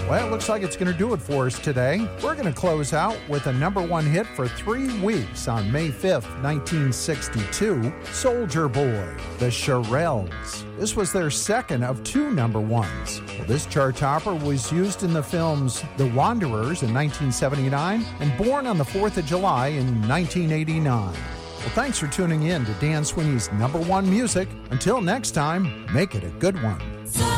Well, it looks like it's going to do it for us today. We're going to close out with a number one hit for 3 weeks on May 5th, 1962, Soldier Boy, the Shirelles. This was their second of 2 number ones. Well, this chart topper was used in the films The Wanderers in 1979 and Born on the 4th of July in 1989. Well, thanks for tuning in to Dan Sweeney's Number One Music. Until next time, make it a good one.